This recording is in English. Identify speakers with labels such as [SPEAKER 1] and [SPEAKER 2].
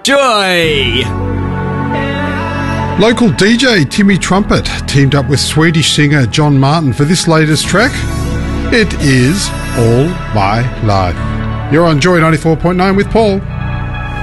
[SPEAKER 1] Joy!
[SPEAKER 2] Local DJ Timmy Trumpet teamed up with Swedish singer John Martin for this latest track. It is All My Life. You're on Joy 94.9 with Paul.